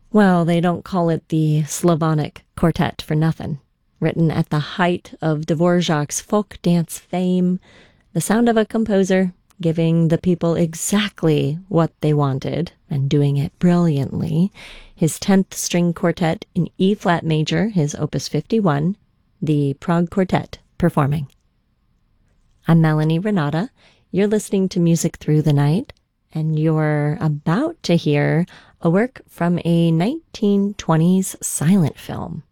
Well, they don't call it the Slavonic Quartet for nothing. Written at the height of Dvorak's folk dance fame, the sound of a composer giving the people exactly what they wanted and doing it brilliantly. His 10th string quartet in E flat major, his opus 51, the Prague Quartet performing. I'm Melanie Renata. You're listening to Music Through the Night, and you're about to hear a work from a 1920s silent film.